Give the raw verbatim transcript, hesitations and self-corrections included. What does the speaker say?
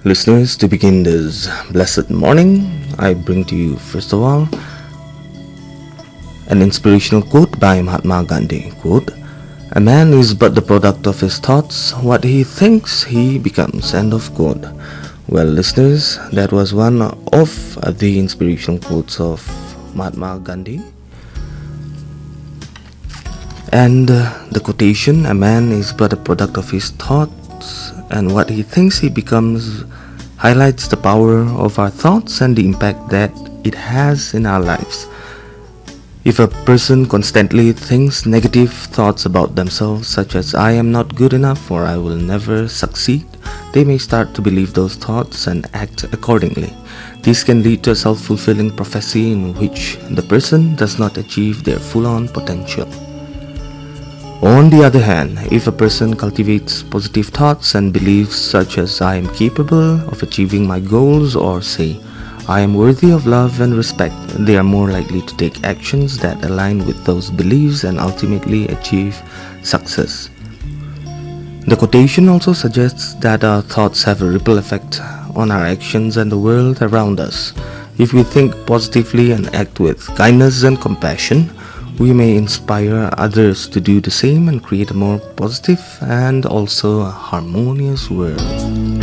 Listeners, to begin this blessed morning, I bring to you, first of all, an inspirational quote by Mahatma Gandhi. Quote, "A man is but the product of his thoughts. What he thinks, he becomes." End of quote. Well, listeners, that was one of the inspirational quotes of Mahatma Gandhi. And uh, the quotation, "A man is but a product of his thoughts, and what he thinks he becomes," highlights the power of our thoughts and the impact that it has in our lives. If a person constantly thinks negative thoughts about themselves, such as "I am not good enough" or "I will never succeed," they may start to believe those thoughts and act accordingly. This can lead to a self-fulfilling prophecy in which the person does not achieve their full-on potential. On the other hand, if a person cultivates positive thoughts and beliefs such as "I am capable of achieving my goals," or say "I am worthy of love and respect," they are more likely to take actions that align with those beliefs and ultimately achieve success. The quotation also suggests that our thoughts have a ripple effect on our actions and the world around us. If we think positively and act with kindness and compassion, we may inspire others to do the same and create a more positive and also a harmonious world.